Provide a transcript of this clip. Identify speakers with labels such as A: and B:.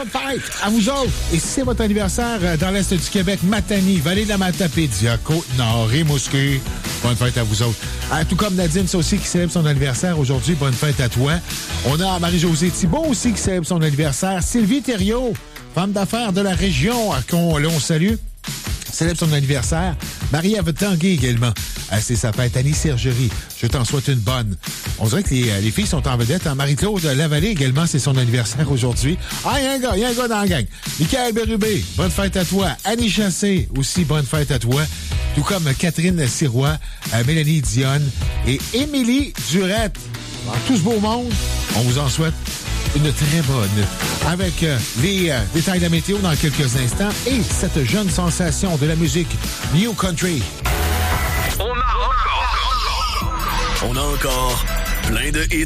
A: bonne fête à vous autres. Et si c'est votre anniversaire dans l'Est du Québec, Matanie, Vallée de la Matapédia, Côte-Nord, Rimouski, bonne fête à vous autres. Tout comme Nadine, c'est aussi qui célèbre son anniversaire aujourd'hui, bonne fête à toi. On a Marie-Josée Thibault aussi qui célèbre son anniversaire. Sylvie Thériault, femme d'affaires de la région, qu'on salue, célèbre son anniversaire. Marie-Ève Tanguay également. C'est sa fête. Annie Sergerie, je t'en souhaite une bonne. On dirait que les filles sont en vedette. Marie-Claude Lavallée également, c'est son anniversaire aujourd'hui. Il y a un gars dans la gang. Michael Bérubé, bonne fête à toi. Annie Chassé, aussi bonne fête à toi. Tout comme Catherine Sirois, Mélanie Dionne et Émilie Durette. Dans tout ce beau monde, on vous en souhaite une très bonne. Avec les détails de la météo dans quelques instants et cette jeune sensation de la musique New Country.
B: On a encore plein de hits